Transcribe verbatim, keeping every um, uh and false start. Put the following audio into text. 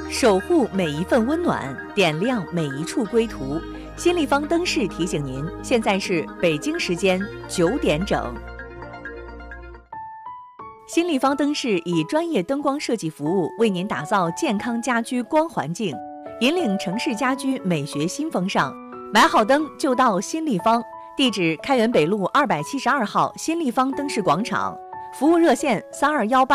守护每一份温暖，点亮每一处归途。新立方灯饰提醒您，现在是北京时间九点整。新立方灯饰以专业灯光设计服务，为您打造健康家居光环境，引领城市家居美学新风尚。买好灯就到新立方，地址开元北路二百七十二号新立方灯饰广场，服务热线三二幺八